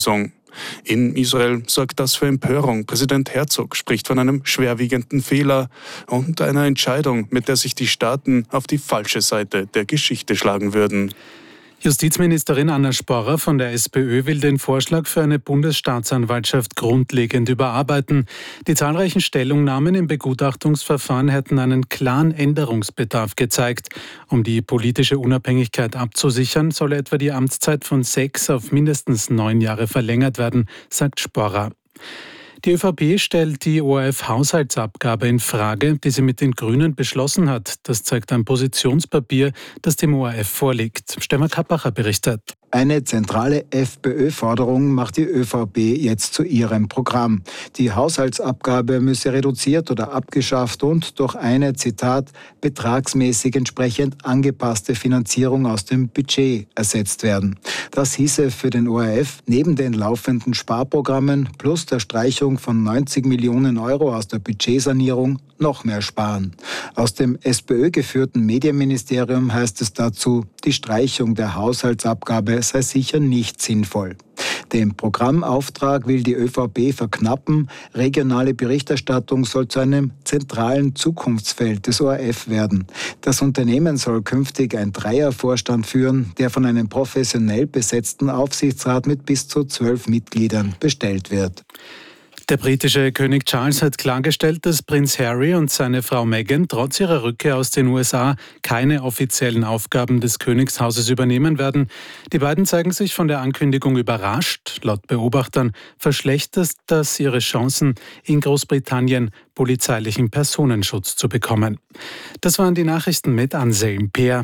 In Israel sorgt das für Empörung. Präsident Herzog spricht von einem schwerwiegenden Fehler und einer Entscheidung, mit der sich die Staaten auf die falsche Seite der Geschichte schlagen würden. Justizministerin Anna Sporrer von der SPÖ will den Vorschlag für eine Bundesstaatsanwaltschaft grundlegend überarbeiten. Die zahlreichen Stellungnahmen im Begutachtungsverfahren hätten einen klaren Änderungsbedarf gezeigt. Um die politische Unabhängigkeit abzusichern, solle etwa die Amtszeit von 6 auf mindestens 9 Jahre verlängert werden, sagt Sporrer. Die ÖVP stellt die ORF-Haushaltsabgabe in Frage, die sie mit den Grünen beschlossen hat. Das zeigt ein Positionspapier, das dem ORF vorliegt. Stefan Kappacher berichtet. Eine zentrale FPÖ-Forderung macht die ÖVP jetzt zu ihrem Programm. Die Haushaltsabgabe müsse reduziert oder abgeschafft und durch eine, Zitat, betragsmäßig entsprechend angepasste Finanzierung aus dem Budget ersetzt werden. Das hieße für den ORF neben den laufenden Sparprogrammen plus der Streichung von 90 Millionen Euro aus der Budgetsanierung noch mehr sparen. Aus dem SPÖ-geführten Medienministerium heißt es dazu, die Streichung der Haushaltsabgabe sei sicher nicht sinnvoll. Den Programmauftrag will die ÖVP verknappen. Regionale Berichterstattung soll zu einem zentralen Zukunftsfeld des ORF werden. Das Unternehmen soll künftig ein Dreiervorstand führen, der von einem professionell besetzten Aufsichtsrat mit bis zu 12 Mitgliedern bestellt wird. Der britische König Charles hat klargestellt, dass Prinz Harry und seine Frau Meghan trotz ihrer Rückkehr aus den USA keine offiziellen Aufgaben des Königshauses übernehmen werden. Die beiden zeigen sich von der Ankündigung überrascht. Laut Beobachtern verschlechtert das ihre Chancen, in Großbritannien polizeilichen Personenschutz zu bekommen. Das waren die Nachrichten mit Anselm Peer.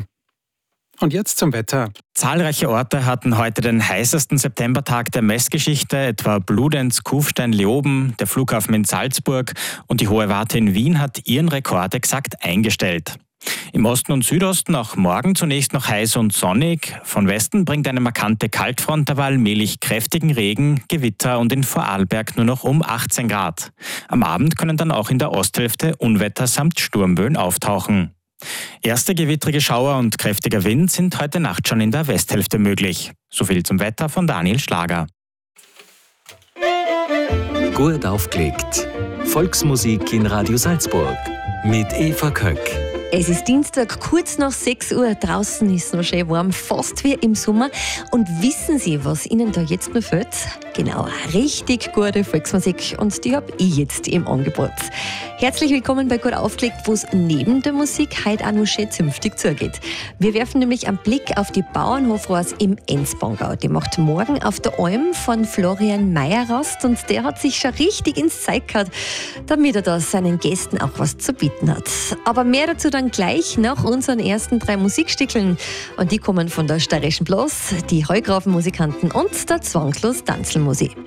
Und jetzt zum Wetter. Zahlreiche Orte hatten heute den heißesten Septembertag der Messgeschichte, etwa Bludenz, Kufstein, Leoben, der Flughafen in Salzburg und die Hohe Warte in Wien hat ihren Rekord exakt eingestellt. Im Osten und Südosten auch morgen zunächst noch heiß und sonnig. Von Westen bringt eine markante Kaltfront derweil allmählich kräftigen Regen, Gewitter und in Vorarlberg nur noch um 18 Grad. Am Abend können dann auch in der Osthälfte Unwetter samt Sturmböen auftauchen. Erste gewittrige Schauer und kräftiger Wind sind heute Nacht schon in der Westhälfte möglich. Soviel zum Wetter von Daniel Schlager. Gut aufgelegt. Volksmusik in Radio Salzburg mit Eva Köck. Es ist Dienstag, kurz nach 6 Uhr. Draußen ist es noch schön warm, fast wie im Sommer. Und wissen Sie, was Ihnen da jetzt noch fehlt? Genau, richtig gute Volksmusik. Und die habe ich jetzt im Angebot. Herzlich willkommen bei Gut aufgelegt, wo es neben der Musik heute auch noch schön zünftig zugeht. Wir werfen nämlich einen Blick auf die Bauernhofraus im Enzbongau. Die macht morgen auf der Alm von Florian Meyer Rast und der hat sich schon richtig ins Zeug gehauen, damit er da seinen Gästen auch was zu bieten hat. Aber mehr dazu dann gleich nach unseren ersten 3 Musikstückeln. Und die kommen von der Steirischen Blas, die Heugrafen-Musikanten und der Zwanglos Tanzelmusi.